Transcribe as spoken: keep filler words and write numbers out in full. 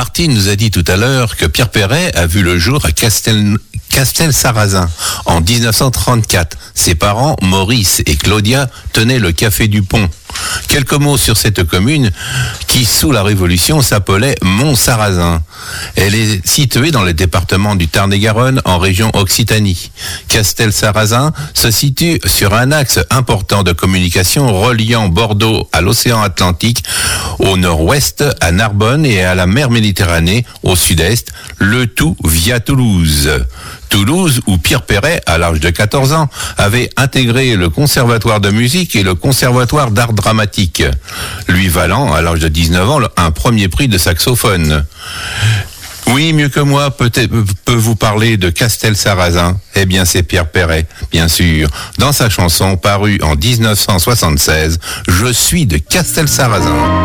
Martine nous a dit tout à l'heure que Pierre Perret a vu le jour à Castel, Castelsarrasin en dix-neuf cent trente-quatre. Ses parents, Maurice et Claudia, tenaient le Café du Pont. Quelques mots sur cette commune qui, sous la Révolution, s'appelait Mont-Sarrazin. Elle est située dans le département du Tarn-et-Garonne, en région Occitanie. Castelsarrasin se situe sur un axe important de communication reliant Bordeaux à l'océan Atlantique, au nord-ouest à Narbonne et à la mer Méditerranée au sud-est, le tout via Toulouse. Toulouse, où Pierre Perret, à l'âge de quatorze ans, avait intégré le conservatoire de musique et le conservatoire d'art dramatique, lui valant, à l'âge de dix-neuf ans, un premier prix de saxophone. Oui, mieux que moi, peut-être peut vous parler de Castelsarrasin. Eh bien, c'est Pierre Perret, bien sûr. Dans sa chanson parue en dix-neuf cent soixante-seize, « Je suis de Castelsarrasin ».